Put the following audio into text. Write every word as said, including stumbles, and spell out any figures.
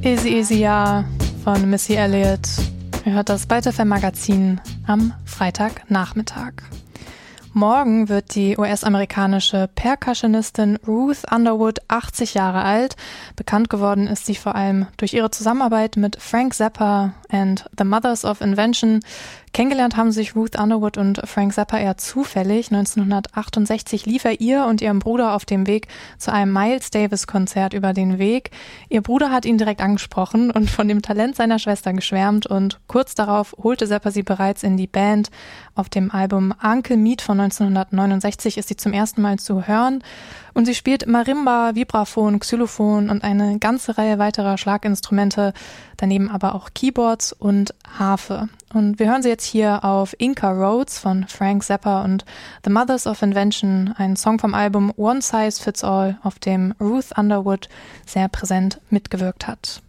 Easy Easy Ja von Missy Elliott. Ihr hört das Byte F M Magazin am Freitagnachmittag. Morgen wird die U S-amerikanische Percussionistin Ruth Underwood achtzig Jahre alt. Bekannt geworden ist sie vor allem durch ihre Zusammenarbeit mit Frank Zappa and the Mothers of Invention. Kennengelernt haben sich Ruth Underwood und Frank Zappa eher zufällig. neunzehnhundertachtundsechzig lief er ihr und ihrem Bruder auf dem Weg zu einem Miles Davis-Konzert über den Weg. Ihr Bruder hat ihn direkt angesprochen und von dem Talent seiner Schwester geschwärmt und kurz darauf holte Zappa sie bereits in die Band. Auf dem Album Uncle Meat von neunzehnhundertneunundsechzig ist sie zum ersten Mal zu hören und sie spielt Marimba, Vibraphon, Xylophon und eine ganze Reihe weiterer Schlaginstrumente, daneben aber auch Keyboards und Harfe. Und wir hören sie jetzt hier auf Inca Roads von Frank Zappa und The Mothers of Invention, ein Song vom Album One Size Fits All, auf dem Ruth Underwood sehr präsent mitgewirkt hat.